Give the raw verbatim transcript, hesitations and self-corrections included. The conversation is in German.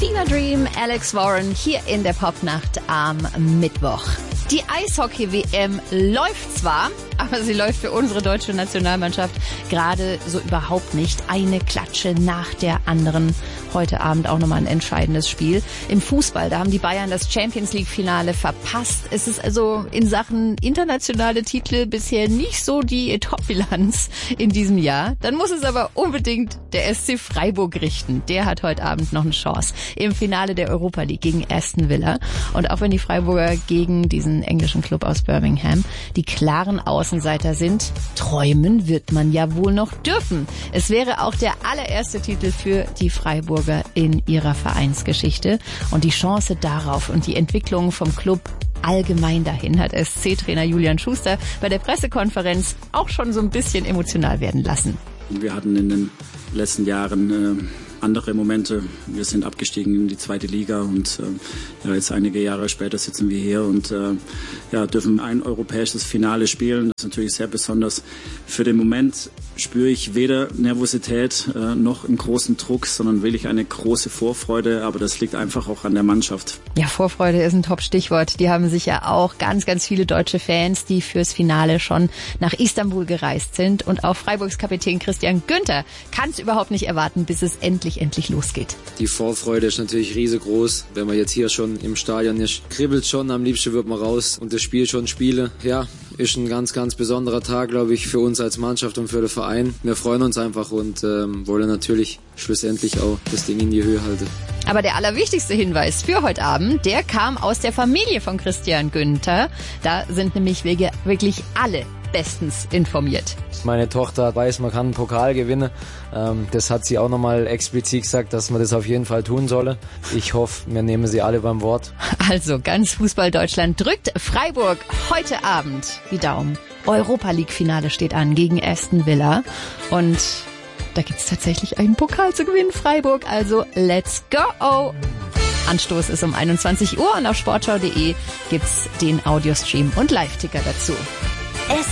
Fever Dream, Alex Warren hier in der Popnacht am Mittwoch. Die Eishockey-W M läuft zwar, aber sie läuft für unsere deutsche Nationalmannschaft gerade so überhaupt nicht. Eine Klatsche nach der anderen. Heute Abend auch nochmal ein entscheidendes Spiel. Im Fußball, da haben die Bayern das Champions-League-Finale verpasst. Es ist also in Sachen internationale Titel bisher nicht so die Top-Bilanz in diesem Jahr. Dann muss es aber unbedingt der S C Freiburg richten. Der hat heute Abend noch eine Chance im Finale der Europa League gegen Aston Villa. Und auch wenn die Freiburger gegen diesen englischen Club aus Birmingham die klaren Außenseiter sind, träumen wird man ja wohl noch dürfen. Es wäre auch der allererste Titel für die Freiburger in ihrer Vereinsgeschichte. Und die Chance darauf und die Entwicklung vom Club allgemein dahin hat S C-Trainer Julian Schuster bei der Pressekonferenz auch schon so ein bisschen emotional werden lassen. Wir hatten in den letzten Jahren äh, andere Momente. Wir sind abgestiegen in die zweite Liga und äh, ja, jetzt einige Jahre später sitzen wir hier und äh, ja, dürfen ein europäisches Finale spielen. Das ist natürlich sehr besonders. Für den Moment spüre ich weder Nervosität äh, noch einen großen Druck, sondern wirklich eine große Vorfreude. Aber das liegt einfach auch an der Mannschaft. Ja, Vorfreude ist ein Top-Stichwort. Die haben sicher auch ganz, ganz viele deutsche Fans, die fürs Finale schon nach Istanbul gereist sind. Und auch Freiburgs Kapitän Christian Günther kann es überhaupt nicht erwarten, bis es endlich, endlich losgeht. Die Vorfreude ist natürlich riesengroß. Wenn man jetzt hier schon im Stadion ist, kribbelt schon, am liebsten wird man raus und das Spiel schon spielen. Ja, ist ein ganz, ganz besonderer Tag, glaube ich, für uns als Mannschaft und für den Verein. Wir freuen uns einfach und ähm, wollen natürlich schlussendlich auch das Ding in die Höhe halten. Aber der allerwichtigste Hinweis für heute Abend, der kam aus der Familie von Christian Günther. Da sind nämlich wirklich alle bestens informiert. Meine Tochter weiß, man kann einen Pokal gewinnen. Ähm, das hat sie auch nochmal explizit gesagt, dass man das auf jeden Fall tun solle. Ich hoffe, wir nehmen sie alle beim Wort. Also ganz Fußball-Deutschland drückt Freiburg heute Abend die Daumen. Europa-League-Finale steht an gegen Aston Villa und da gibt's tatsächlich einen Pokal zu gewinnen, Freiburg. Also let's go! Anstoß ist um einundzwanzig Uhr und auf sportschau punkt de gibt's den Audiostream und Live-Ticker dazu.